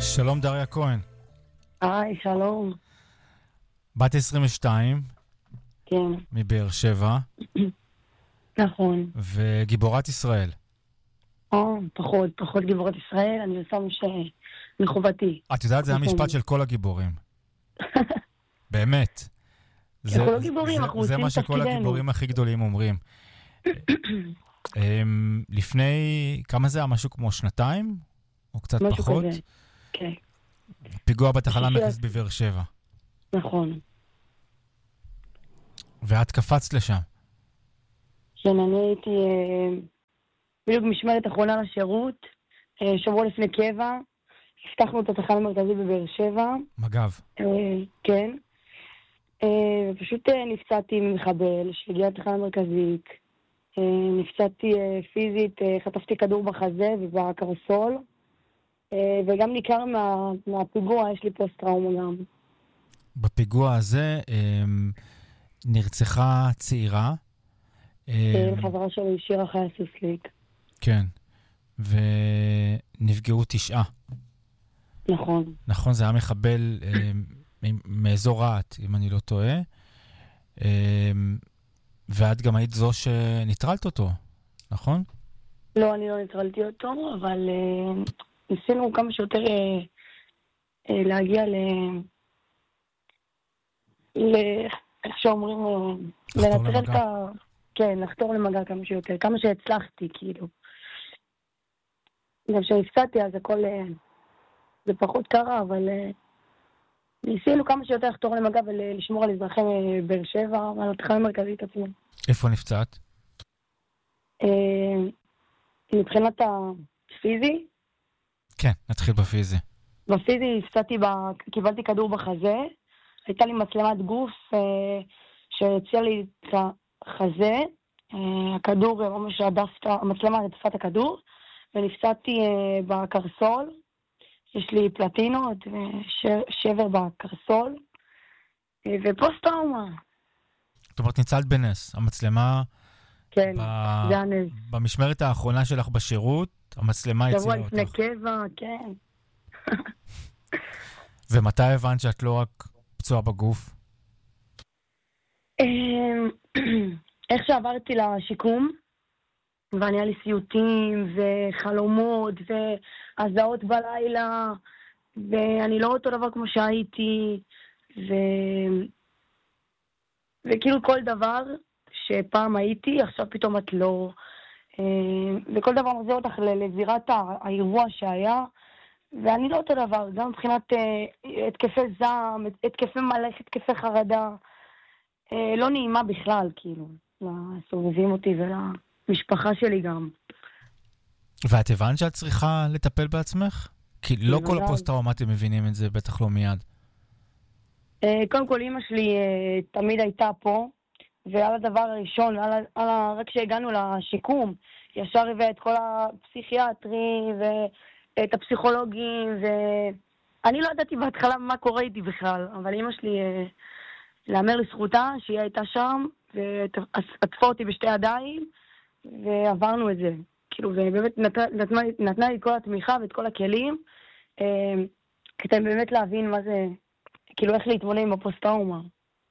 שלום דריה כהן. היי, שלום. בת 22. כן. מבאר שבע. נכון. וגיבורת ישראל. פחות גיבורת ישראל, אני עושה מחובתי. את יודעת, זה המשפט של כל הגיבורים. באמת. אנחנו לא גיבורים, אנחנו עושים זה מה שכל הגיבורים הכי גדולים אומרים. לפני, כמה זה היה? משהו כמו שנתיים? או קצת פחות? משהו כזה, כן. פיגוע בתחנה המרכזית בבאר שבע. נכון. ואת קפצת לשם. כן, אני הייתי בדיוק משמרת אחרונה לשירות, שבוע לפני קבע, הבטחנו את התחנה המרכזית בבאר שבע. מג"ב. כן. פשוט נפצעתי ממחבל שהגיע לתחנה המרכזית. נפצעתי פיזית, חטפתי כדור בחזה ובקרסול, וגם ניכר מהפיגוע, יש לי פוסט-טראומה גם. בפיגוע הזה נרצחה צעירה. חברה שלי, שירה חיה סיסליק. כן, ונפגעו 9. נכון. נכון, זה היה מחבל מאזור רעת, אם אני לא טועה. ואת גם היית זו שניטרלת אותו, נכון? לא, אני לא ניטרלתי אותו, אבל ניסינו כמה שיותר להגיע איך שאומרים, לנטרל את ה... כן, לחתור למגע כמה שיותר, כמה שהצלחתי, כאילו. גם כשנפצעתי, אז הכל... זה פחות קרה, אבל ניסינו כמה שיותר לחתור למגע ולשמור על אזרחי באר שבע, על התחנה המרכזית עצמה. איפה נפצעת? מבחינת הפיזי? כן, נתחיל בפיזי. בפיזי קיבלתי כדור בחזה, הייתה לי מצלמת גוף שהציעה לי את החזה, הכדור ממש המצלמה רדפה את הכדור, ונפצעתי בקרסול, יש לי פלטינות ושבר בקרסול, ופוסט-טראומה. זאת אומרת, ניצלת בנס. המצלמה... כן, זה הנס. במשמרת האחרונה שלך בשירות, המצלמה הציעה אותך. שבוע לפני קבע, כן. ומתי הבנת שאת לא רק פצועה בגוף? איך שעברתי לשיקום, ואני היה לי סיוטים וחלומות והזעות בלילה, ואני לא אותו דבר כמו שהייתי, וכאילו כל דבר שפעם הייתי, עכשיו פתאום את לא, וכל דבר מחזיר אותך לזירת האירוע שהיה, ואני לא אותו דבר, גם מבחינת התקפי זעם, התקפי מלך, התקפי חרדה, לא נעימה בכלל, כאילו, לסובבים אותי ולמשפחה שלי גם. ואת הבנת שאת צריכה לטפל בעצמך? כי לא כל הפוסט-טראומטים מבינים את זה, בטח לא מיד. קודם כל, אמא שלי תמיד הייתה פה, ועל הדבר הראשון, רק כשהגענו לשיקום, ישר הביא את כל הפסיכיאטרים ואת הפסיכולוגים, ואני לא ידעתי בהתחלה מה קורה איתי בכלל, אבל אמא שלי, לאמר לזכותה שהיא הייתה שם, ועטפה אותי בשתי ידיים, ועברנו את זה. כאילו, ובאמת נתנה לי את כל התמיכה ואת כל הכלים, כדי באמת להבין מה זה, כאילו איך להתמודד עם הפוסט-טראומה.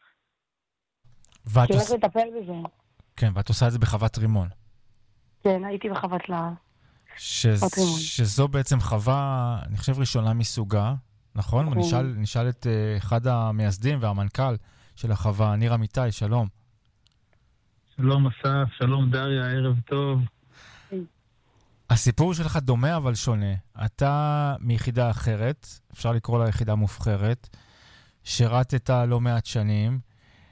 כאילו איך לטפל בזה. כן, ואת עושה את זה בחוות רימון. כן, הייתי בחוות רימון. שזו בעצם חווה, אני חושב, ראשונה מסוגה, נכון? נשאל את אחד המייסדים והמנכ"ל של החווה, ניר אמיתי, שלום. שלום אסף, שלום דריה, ערב טוב. הסיפור שלך דומה אבל שונה. אתה מיחידה אחרת, אפשר לקרוא לה יחידה מובחרת, שירתת לא מעט שנים,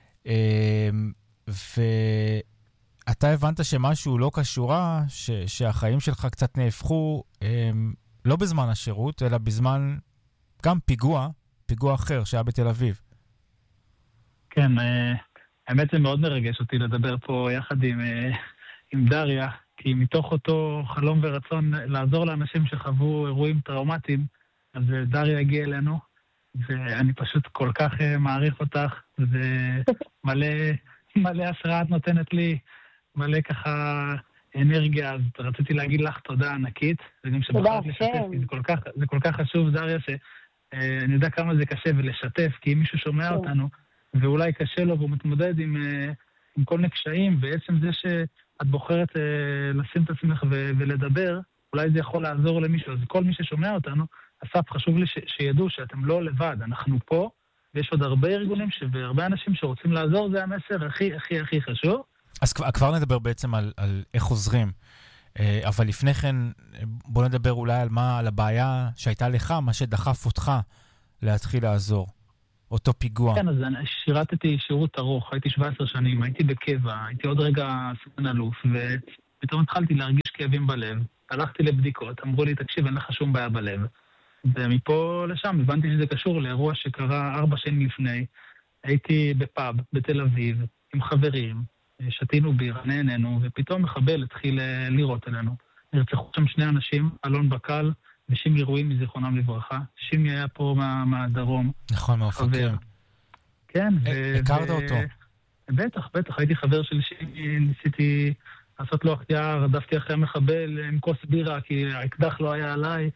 ואתה הבנת שמשהו לא קשורה, שהחיים שלך קצת נהפכו, לא בזמן השירות, אלא בזמן גם פיגוע אחר שהיה בתל אביב. כן, האמת זה מאוד מרגש אותי לדבר פה יחד עם דריה, כי מתוך אותו חלום ורצון לעזור לאנשים שחוו אירועים טראומטיים, אז דריה הגיע אלינו, ואני פשוט כל כך מעריך אותך, ומלא השראה את נותנת לי, מלא ככה אנרגיה, אז רציתי להגיד לך תודה ענקית, וגם שבחרת לשתף, זה כל כך חשוב, דריה, שאני יודע כמה זה קשה ולשתף, כי אם מישהו שומע אותנו, ואולי קשה לו והוא מתמודד עם כל מיני קשיים, ועצם זה שאת בוחרת לשים את עצמך ולדבר, אולי זה יכול לעזור למישהו. אז כל מי ששומע אותנו, אסף, חשוב לי שידעו שאתם לא לבד, אנחנו פה, ויש עוד הרבה ארגונים והרבה אנשים שרוצים לעזור, זה המסר הכי הכי הכי חשוב. אז כבר נדבר בעצם על איך עוזרים, אבל לפני כן בוא נדבר אולי על הבעיה שהייתה לך, מה שדחף אותך להתחיל לעזור. אותו פיגוע. כן, אז אני שירתתי שירות ארוך, הייתי 17 שנים, הייתי בקבע, הייתי עוד רגע סגן אלוף, ופתאום התחלתי להרגיש כאבים בלב, הלכתי לבדיקות, אמרו לי, תקשיב, אין לך שום בעיה בלב. ומפה לשם הבנתי שזה קשור לאירוע שקרה 4 שנים לפני, הייתי בפאב בתל אביב, עם חברים, שתינו בירה, נהנינו, ופתאום מחבל התחיל לירות עלינו. נרצחו שם 2 אנשים, אלון בקל, ושימי רואים מזיכרונם לברכה. שימי היה פה מהדרום. נכון, מאופקים. כן. הכרת אותו? בטח. הייתי חבר של שימי, ניסיתי לעשות לו החייאה, רדפתי אחרי המחבל עם כוס בירה, כי האקדח לא היה עליי,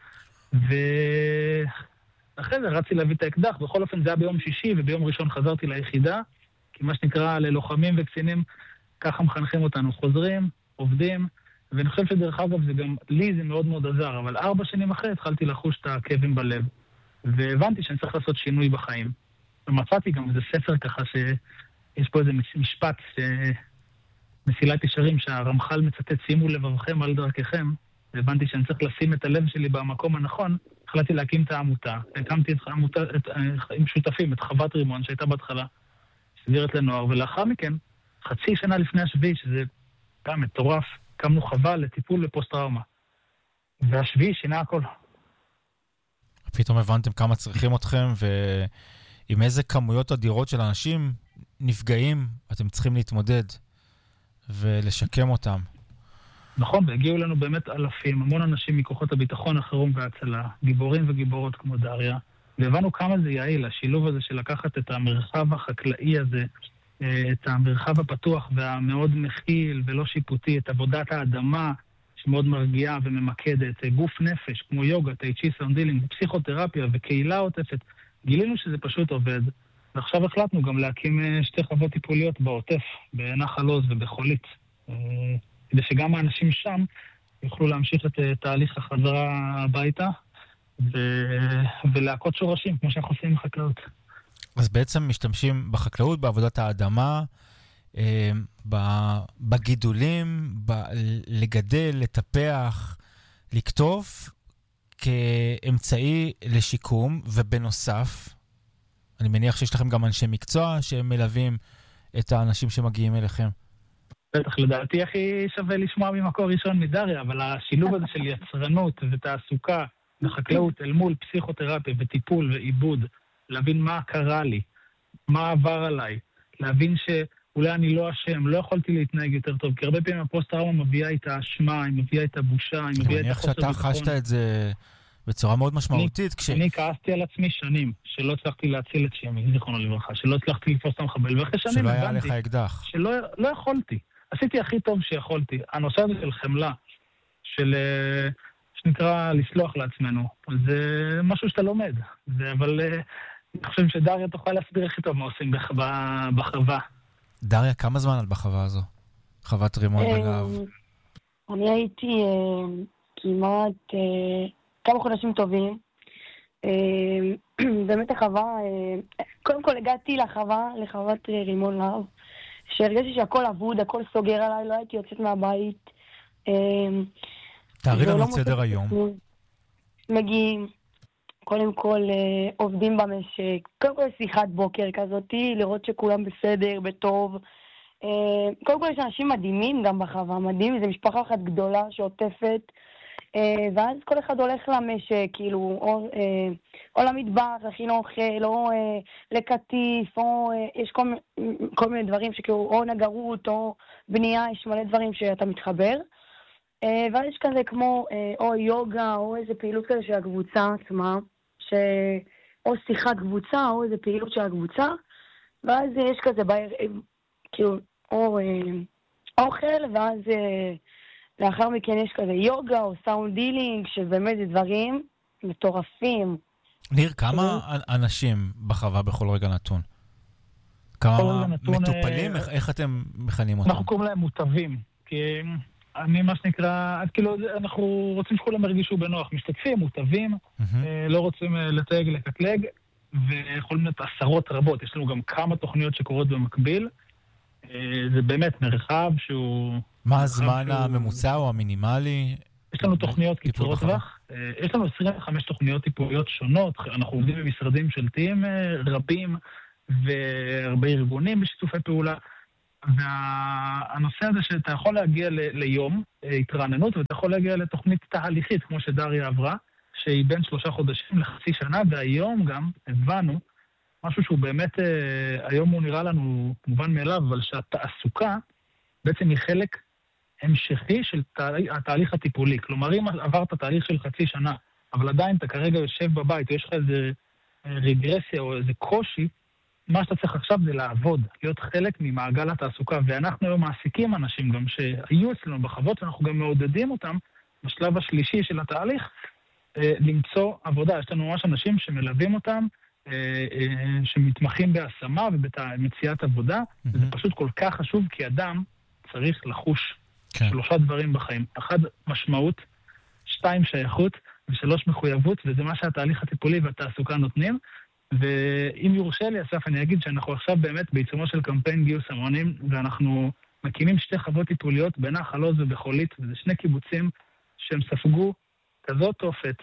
ואחרי זה רציתי להביא את האקדח. בכל אופן זה היה ביום שישי, וביום ראשון חזרתי ליחידה, כי מה שנקרא ללוחמים וקצינים, ככה מחנכים אותנו, חוזרים, עובדים, ואני חושב שדרך אגב זה גם, לי זה מאוד מאוד עזר, אבל 4 שנים אחרי התחלתי לחוש את הכאבים בלב, והבנתי שאני צריך לעשות שינוי בחיים. ומצאתי גם איזה ספר ככה שיש פה איזה משפט, מסילת ישרים, שהרמח"ל מצטט, שימו לבבכם על דרככם, והבנתי שאני צריך לשים את הלב שלי במקום הנכון, החלטתי להקים את העמותה, הקמתי את העמותה עם שותפים, את חוות רימון שהייתה בהתחלה, סבירת לנוער, ולאחר מכן, 0.5 שנה לפני השביעי, שזה גם מטורף, קמנו חווה לטיפול בפוסט-טראומה. והשביעי שינה הכל. פתאום הבנתם כמה צריכים אתכם, ועם איזה כמויות אדירות של אנשים נפגעים, אתם צריכים להתמודד ולשקם אותם. נכון, והגיעו לנו באמת אלפים, המון אנשים מכוחות הביטחון, החירום וההצלה, גיבורים וגיבורות כמו דריה, והבנו כמה זה יעיל, השילוב הזה של לקחת את המרחב החקלאי הזה, את המרחב הפתוח והמאוד מכיל ולא שיפוטי, את עבודת האדמה שמאוד מרגיעה וממקדת, גוף נפש כמו יוגה, טאי צ'י, סאונד הילינג, פסיכותרפיה וקהילה עוטפת. גילינו שזה פשוט עובד, ועכשיו החלטנו גם להקים 2 חוות טיפוליות בעוטף, בנחל עוז ובחולית, כדי שגם האנשים שם יוכלו להמשיך את תהליך החזרה הביתה ולהכות שורשים, כמו שאנחנו עושים בחקלאות. אז בעצם משתמשים בחקלאות, בעבודת האדמה, בגידולים, לגדל, לטפח, לקטוף, כאמצעי לשיקום, ובנוסף, אני מניח שיש לכם גם אנשי מקצוע שהם מלווים את האנשים שמגיעים אליכם. בטח, לדעתי הכי שווה לשמוע ממקור ראשון מדריה, אבל השילוב הזה של יצרנות ותעסוקה בחקלאות אל מול פסיכותרפיה וטיפול ועיבוד, להבין מה קרה לי, מה עבר עליי, להבין שאולי אני לא אשם, לא יכולתי להתנהג יותר טוב, כי הרבה פעמים הפוסט-טראומה מביאה את האשמה, היא מביאה את הבושה, היא מביאה את החוסר ביטחון. אני מניח שאתה חשת את זה בצורה מאוד משמעותית. אני כעסתי על עצמי שנים, שלא הצלחתי להציל את שימי, זיכרונו לברכה, שלא הצלחתי לתפוס את המחבל, ואחרי שנים הבנתי שלא יכולתי. עשיתי הכי טוב שיכולתי. הנושא הזה של חמלה, של שנקרא לסלוח לעצמנו, זה משהו שאתה לומד. אבל אני חושב שדריה תוכל להסביר הכי טוב מה עושים בחווה. דריה, כמה זמן את בחווה הזו? חוות רימון בלהב. אני הייתי כמעט כמה חודשים טובים. באמת החווה, קודם כל הגעתי לחוות רימון להב, שהרגשתי שהכל אבוד, הכל סוגר עליי, לא הייתי יוצאת מהבית. תארי לנו את סדר היום. מגיעים, קודם כל עובדים במשק, קודם כל שיחת בוקר כזאת, לראות שכולם בסדר, בטוב. קודם כל יש אנשים מדהימים גם בחווה, מדהים, זו משפחה אחת גדולה שעוטפת, ואז כל אחד הולך למשק, כאילו, או למטבח, להכין אוכל, או לקטיף, או יש כל מיני דברים שכאילו, או נגרות, או בנייה, יש מלא דברים שאתה מתחבר. ואז יש כזה כמו, או יוגה, או איזה פעילות כזה של הקבוצה עצמה, או שיחת קבוצה, או איזה פעילות של הקבוצה, ואז יש כזה, כאילו, או אוכל, ואז לאחר מכן יש כזה יוגה או סאונד דילינג, שבאמת זה דברים מטורפים. ניר, כמה אנשים בחווה בכל רגע נתון? כמה מטופלים? איך אתם מכנים אותם? אנחנו קוראים להם מוטבים, כי אני מה שנקרא, כאילו אנחנו רוצים שכולם ירגישו בנוח, משתתפים, מוטבים, לא רוצים לתייג, לקטלג, ויכולים להיות עשרות רבות, יש לנו גם כמה תוכניות שקורות במקביל, זה באמת מרחב שהוא... מה הזמן הממוצע או המינימלי? יש לנו תוכניות קיצורות טווח, יש לנו 25 תוכניות טיפוליות שונות, אנחנו עובדים במשרדים ממשלתיים רבים, והרבה ארגונים בשיתופי פעולה, והנושא הזה שאתה יכול להגיע ליום התרעננות, ואתה יכול להגיע לתוכנית תהליכית, כמו שדריה עברה, שהיא בין 3 חודשים לחצי שנה, והיום גם הבנו, משהו שהוא באמת, היום הוא נראה לנו מובן מאליו, אבל שהתעסוקה בעצם היא חלק המשכי של התהליך הטיפולי. כלומר, אם עברת תהליך של חצי שנה, אבל עדיין אתה כרגע יושב בבית, יש לך איזה רגרסיה או איזה קושי, מה שאתה צריך עכשיו זה לעבוד, להיות חלק ממעגל התעסוקה, ואנחנו היום מעסיקים אנשים גם שהיו אצלנו בחוות, ואנחנו גם מעודדים אותם בשלב השלישי של התהליך, למצוא עבודה. יש לנו ממש אנשים שמלווים אותם, שמתמחים בהשמה ובמציאת עבודה, וזה פשוט כל כך חשוב, כי אדם צריך לחוש 3 דברים בחיים. 1, משמעות, 2, שייכות, ו3, מחויבות, וזה מה שהתהליך הטיפולי והתעסוקה נותנים. ואם יורשה לי, אסף, אני אגיד שאנחנו עכשיו באמת בעיצומו של קמפיין גיוס המונים, ואנחנו מקימים 2 חוות טיפוליות בנחל עוז ובחולית, וזה 2 קיבוצים שהם ספגו כזאת תופת,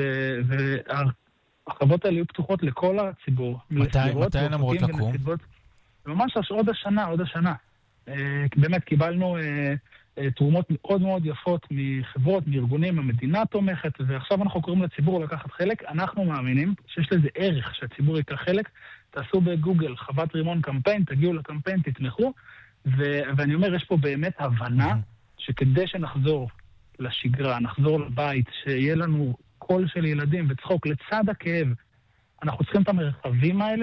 והחוות האלה יהיו פתוחות לכל הציבור. מתי הן אמורות לקום? ממש עוד השנה. באמת קיבלנו תרומות מאוד מאוד יפות מחברות, מארגונים, המדינה תומכת, ועכשיו אנחנו קוראים לציבור לקחת חלק. אנחנו מאמינים שיש לזה ערך שהציבור ייקח חלק. תעשו בגוגל חוות רימון קמפיין, תגיעו לקמפיין, תתמכו, ואני אומר, יש פה באמת הבנה שכדי שנחזור לשגרה, נחזור לבית, שיהיה לנו קול של ילדים וצחוק לצד הכאב, אנחנו צריכים את המרחבים האלה,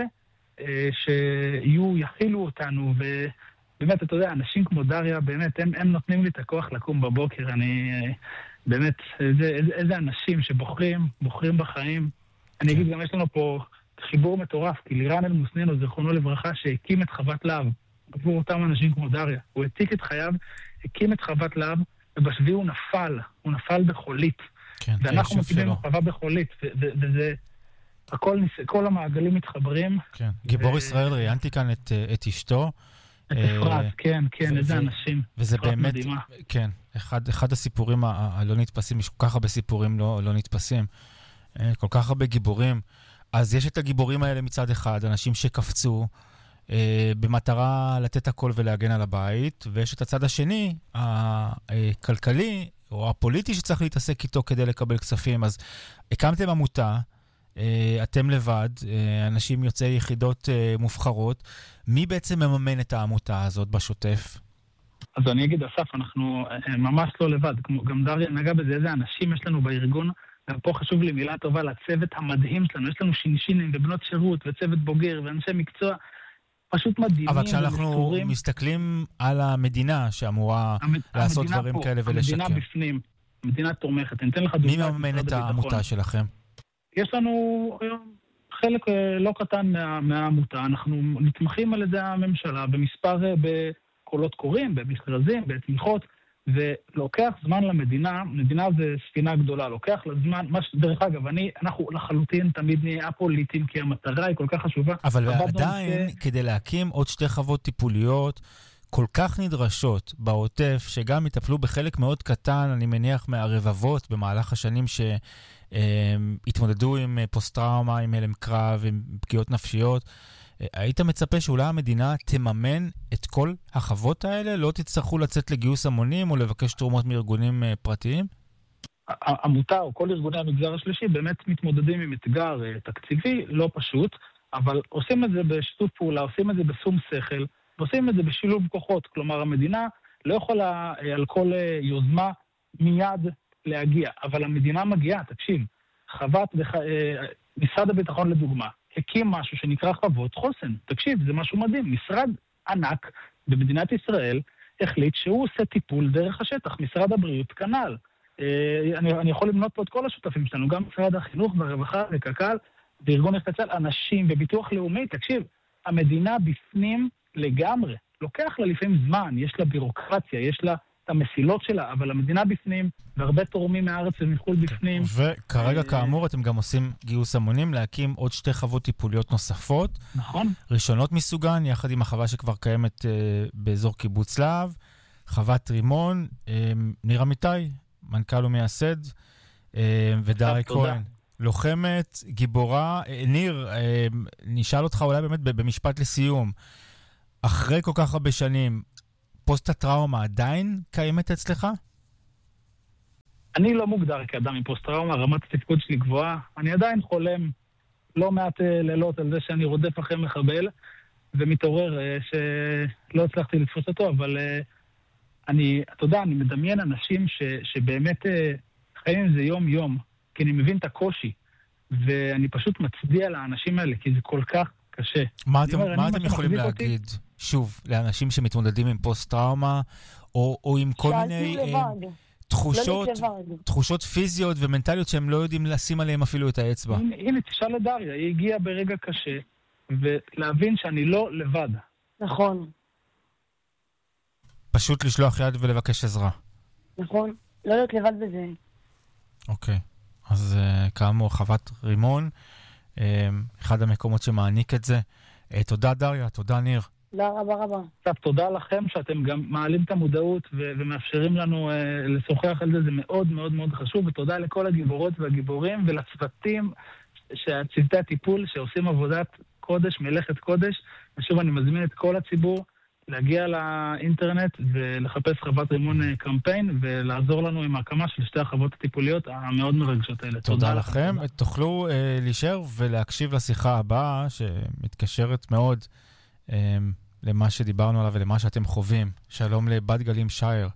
יכילו אותנו, ובאמת, אתה יודע, אנשים כמו דריה, באמת, הם נותנים לי את הכוח לקום בבוקר, באמת, איזה אנשים שבוחרים בחיים. אני אגיד, גם יש לנו פה חיבור מטורף, כי לירן אלמוסנינו, זכרונו לברכה, שהקים את חוות להב, עבור אותם אנשים כמו דריה. הוא העתיק את חייו, הקים את חוות להב, ובשביל הוא נפל בחולית. כן, ואנחנו מקימים חווה בחולית, וזה, כל המעגלים מתחברים. כן, גיבור ישראל, ראיינתי כאן את אשתו. את אפרת, כן, איזה אנשים. וזה באמת, כן, אחד הסיפורים הלא נתפסים, יש כל כך הרבה סיפורים לא נתפסים, כל כך הרבה גיבורים. אז יש את הגיבורים האלה מצד אחד, אנשים שקפצו, במטרה לתת הכל ולהגן על הבית, ויש את הצד השני, הכלכלי או הפוליטי שצריך להתעסק איתו כדי לקבל כספים. אז הקמתם עמותה, אתם לבד, אנשים יוצאי יחידות מובחרות. מי בעצם מממן את העמותה הזאת בשוטף? אז אני אגיד, אסף, אנחנו ממש לא לבד. גם דריה נגע בזה, איזה אנשים יש לנו בארגון. גם פה חשוב לי מילה טובה לצוות המדהים שלנו. יש לנו שינשינים ובנות שירות וצוות בוגר ואנשי מקצוע. פשוט מדהימים. אבל כשאנחנו מסתכלים על המדינה שאמורה לעשות דברים כאלה ולשקם. המדינה בפנים, המדינה תומכת. מי מממן את העמותה שלכם? יש לנו חלק לא קטן מהעמותה. אנחנו נתמכים על ידי הממשלה במספר בקולות קוראים, במכרזים, בתמיכות, ולוקח זמן למדינה. מדינה זה ספינה גדולה, לוקח לזמן, דרך אגב, אנחנו לחלוטין תמיד נהיה פוליטיים, כי המטרה היא כל כך חשובה. אבל עדיין, כדי להקים עוד 2 חוות טיפוליות כל כך נדרשות בעוטף, שגם יטפלו בחלק מאוד קטן, אני מניח, מהרבבות במהלך השנים שהתמודדו עם פוסט-טראומה, עם הלם קרב, עם פגיעות נפשיות, היית מצפה שאולי המדינה תממן את כל החוות האלה? לא תצטרכו לצאת לגיוס המונים או לבקש תרומות מארגונים פרטיים? העמותה או כל ארגוני המגזר השלישי באמת מתמודדים עם אתגר תקציבי לא פשוט, אבל עושים את זה בשיתוף פעולה, עושים את זה בשום שכל, ועושים את זה בשילוב כוחות. כלומר, המדינה לא יכולה על כל יוזמה מיד להגיע, אבל המדינה מגיעה, תקשיב. משרד הביטחון לדוגמה, הקים משהו שנקרא חוות חוסן. תקשיב, זה משהו מדהים. משרד ענק במדינת ישראל החליט שהוא עושה טיפול דרך השטח, משרד הבריאות כנ"ל. אני יכול למנות פה את כל השותפים שלנו, גם משרד החינוך והרווחה וקק"ל, וארגון נכי אנשים וביטוח לאומי. תקשיב, המדינה בפנים לגמרי. לוקח לה לפעמים זמן, יש לה בירוקרטיה, יש לה את המסילות שלה, אבל המדינה בפנים, והרבה תורמים מהארץ ומחול בפנים. וכרגע כאמור אתם גם עושים גיוס המונים להקים עוד 2 חוות טיפוליות נוספות. נכון. ראשונות מסוגן, יחד עם החווה שכבר קיימת באזור קיבוץ להב, חוות רימון, ניר אמיתי, מנכ"ל ומייסד, ודרי כהן, לוחמת, גיבורה. ניר, נשאל אותך אולי באמת במשפט לסיום, אחרי כל כך הרבה שנים, פוסט-הטראומה עדיין קיימת אצלך? אני לא מוגדר כאדם עם פוסט-טראומה, רמת התפקוד שלי גבוהה. אני עדיין חולם לא מעט לילות על זה שאני רודף אחרי מחבל, ומתעורר שלא הצלחתי לתפוס אותו, אבל אתה יודע, אני מדמיין אנשים שבאמת חיים עם זה יום-יום, כי אני מבין את הקושי, ואני פשוט מצדיע לאנשים האלה, כי זה כל כך קשה. מה אתם יכולים להגיד, שוב, לאנשים שמתמודדים עם פוסט-טראומה, או עם כל מיני תחושות פיזיות ומנטליות שהם לא יודעים לשים עליהם אפילו את האצבע? הנה, תשאל לדריה, היא הגיעה ברגע קשה, ולהבין שאני לא לבד. נכון. פשוט לשלוח יד ולבקש עזרה. נכון, לא להיות לבד בזה. אוקיי, אז כאמור, חוות רימון, אחד המקומות שמעניק את זה. תודה דריה, תודה ניר. תודה רבה רבה. תודה לכם שאתם גם מעלים את המודעות ומאפשרים לנו לשוחח על זה, זה מאוד מאוד מאוד חשוב, ותודה לכל הגיבורות והגיבורים ולצוותים, צוותי הטיפול שעושים עבודת קודש, מלאכת קודש. ושוב אני מזמין את כל הציבור להגיע לאינטרנט ולחפש חוות רימון קמפיין ולעזור לנו עם ההקמה של 2 החוות הטיפוליות המאוד מרגשות האלה. תודה לכם. תוכלו להישאר ולהקשיב לשיחה הבאה שמתקשרת מאוד למה שדיברנו עליו ולמה שאתם חווים. שלום לבת גלים שייר.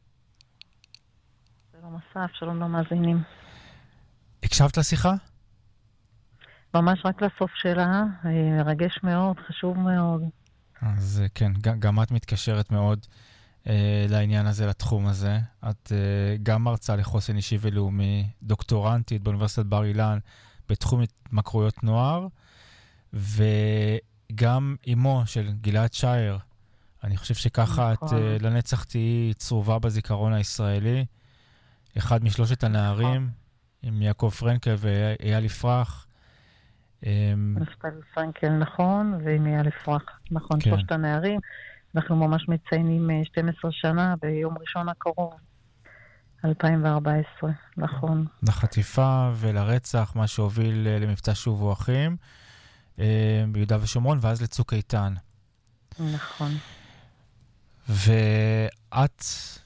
שלום אסף, שלום למאזינים. הקשבת לשיחה? ממש רק לסוף שלה, מרגש מאוד, חשוב מאוד. אז כן, גם את מתקשרת מאוד לעניין הזה, לתחום הזה. את גם מרצה לחוסן אישי ולאומי, דוקטורנטית באוניברסיטת בר אילן בתחום התמכרויות נוער, וגם אמו של גלעד שייר. אני חושב שככה את לנצח תהיי צרובה בזיכרון הישראלי. אחד משלושת הנערים, עם יעקב פרנקל ואייל יפרח. נפתלי פרנקל, נכון, ועם אייל יפרח, נכון, 3 הנערים. אנחנו ממש מציינים 12 שנה ביום ראשון הקרוב, 2014, נכון. לחטיפה ולרצח, מה שהוביל למבצע שובו אחים ביהודה ושומרון, ואז לצוק איתן. נכון. ואת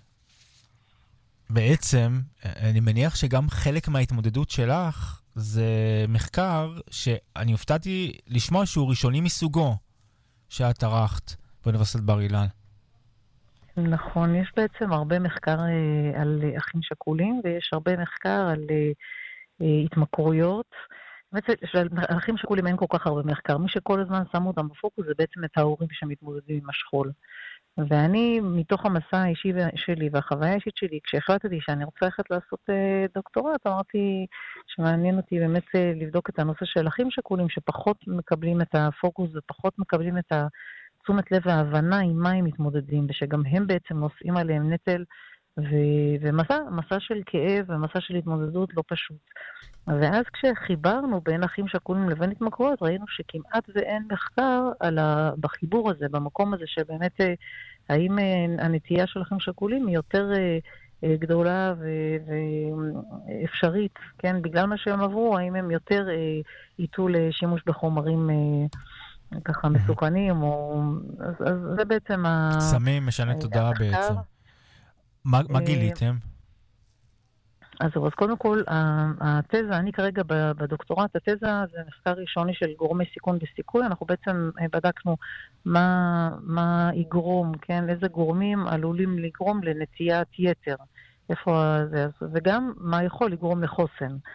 בעצם, אני מניח שגם חלק מההתמודדות שלך זה מחקר שאני הופתעתי לשמוע שהוא ראשוני מסוגו שאת ערכת באוניברסיטת בר אילן. נכון, יש בעצם הרבה מחקר על אחים שכולים, ויש הרבה מחקר על התמכרויות. על אחים שכולים אין כל כך הרבה מחקר. מי שכל הזמן שמו אותם בפוקוס זה בעצם את ההורים שמתמודדים עם השכול. ואני, מתוך המסע האישי שלי והחוויה האישית שלי, כשהחלטתי שאני רוצה ללכת לעשות דוקטורט, אמרתי שמעניין אותי באמת לבדוק את הנושא של אחים שכולים, שפחות מקבלים את הפוקוס ופחות מקבלים את תשומת לב וההבנה עם מה הם מתמודדים, ושגם הם בעצם נושאים עליהם נטל, ומסע של כאב ומסע של התמודדות לא פשוט. ואז כשחיברנו בין אחים שכולים לבין התמכרויות, ראינו שכמעט ואין מחקר בחיבור הזה, במקום הזה שבאמת האם הנטייה של אחים שכולים היא יותר גדולה ואפשרית, כן? בגלל מה שהם עברו, האם הם יותר ייתו לשימוש בחומרים ככה מסוכנים, אז זה בעצם סמים משנה תודעה בעצם. מה גיליתם? אז קודם כל, התזה, אני כרגע בדוקטורט, התזה זה מחקר ראשוני של גורמי סיכון וסיכוי. אנחנו בעצם בדקנו מה יגרום, כן? איזה גורמים עלולים לגרום לנטיית יתר. איפה זה? וגם מה יכול לגרום לחוסן.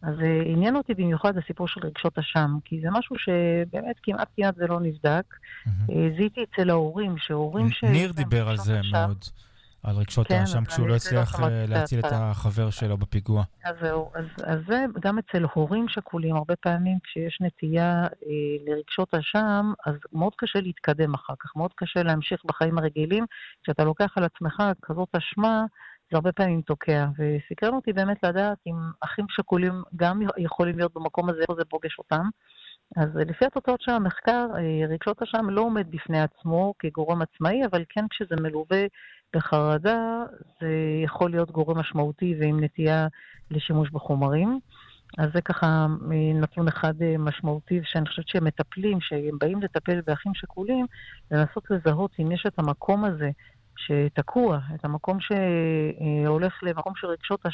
אז עניין אותי במיוחד הסיפור של רגשות אשם, כי זה משהו שבאמת כמעט זה לא נבדק. זיהיתי אצל ההורים, שהורים ש... ניר דיבר על זה מאוד, על רגשות האשם, כשהוא לא הצליח להציל את החבר שלו בפיגוע. אז זהו, אז זה גם אצל הורים שכולים, הרבה פעמים כשיש נטייה לרגשות אשם, אז מאוד קשה להתקדם אחר כך, מאוד קשה להמשיך בחיים הרגילים, כשאתה לוקח על עצמך כזאת אשמה, זה הרבה פעמים תוקע, וסקרן אותי באמת לדעת אם אחים שכולים גם יכולים להיות במקום הזה, איפה זה פוגש אותם. אז לפי התוצאות של המחקר, רגשות אשם לא עומד בפני עצמו כגורם עצמאי, אבל כן כשזה מלווה בחרדה, זה יכול להיות גורם משמעותי ועם נטייה לשימוש בחומרים. אז זה ככה נתון אחד משמעותי, שאני חושבת שהם מטפלים, שהם באים לטפל באחים שכולים, לנסות לזהות אם יש את המקום הזה שתקוע, את המקום שהולך למקום של רגשות אשם,